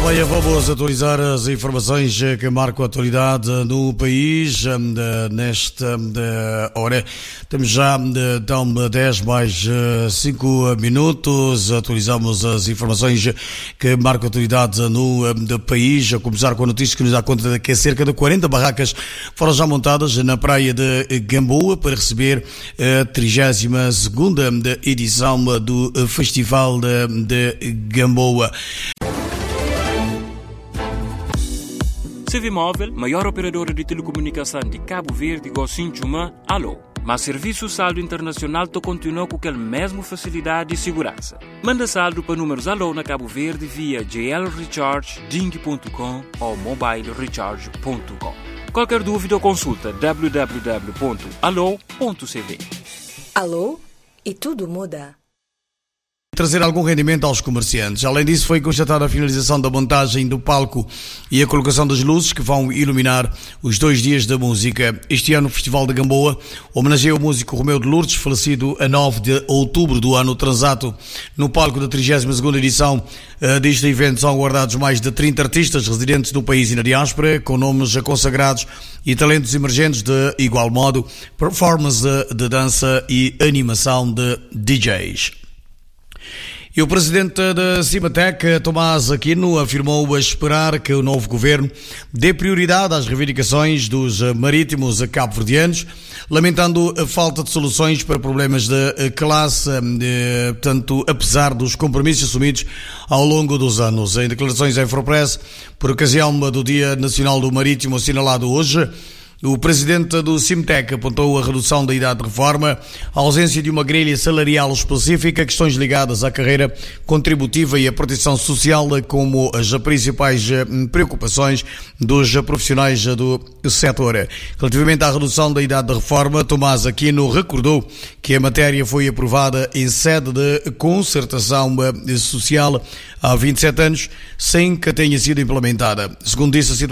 Bem, vamos atualizar as informações que marcam a atualidade no país. Nesta hora temos já então 10 mais 5 minutos. Atualizamos as informações que marcam a atualidade no país, a começar com a notícia que nos dá conta de que cerca de 40 barracas foram já montadas na praia de Gamboa para receber a 32ª edição do Festival de Gamboa. Civimóvel, maior operadora de telecomunicação de Cabo Verde, Gocinchuma, alô. Mas serviço saldo internacional continua com aquela mesma facilidade e segurança. Manda saldo para números alô na Cabo Verde via GL Recharge, Ding.com ou mobilecharge.com. Qualquer dúvida ou consulta www.alô.cv. Alô? E tudo muda. Trazer algum rendimento aos comerciantes. Além disso, foi constatada a finalização da montagem do palco e a colocação das luzes que vão iluminar os 2 dias da música. Este ano, o Festival de Gamboa homenageia o músico Romeu de Lourdes, falecido a 9 de outubro do ano transato. No palco da 32ª edição deste evento são aguardados mais de 30 artistas residentes no país e na diáspora, com nomes consagrados e talentos emergentes de igual modo, performance de dança e animação de DJs. E o presidente da Cimatec, Tomás Aquino, afirmou esperar que o novo governo dê prioridade às reivindicações dos marítimos cabo-verdianos, lamentando a falta de soluções para problemas de classe, portanto, apesar dos compromissos assumidos ao longo dos anos. Em declarações à Infopress, por ocasião do Dia Nacional do Marítimo assinalado hoje, o presidente do Cimatec apontou a redução da idade de reforma, a ausência de uma grelha salarial específica, questões ligadas à carreira contributiva e à proteção social como as principais preocupações dos profissionais do setor. Relativamente à redução da idade de reforma, Tomás Aquino recordou que a matéria foi aprovada em sede de concertação social há 27 anos, sem que tenha sido implementada. Segundo disse, a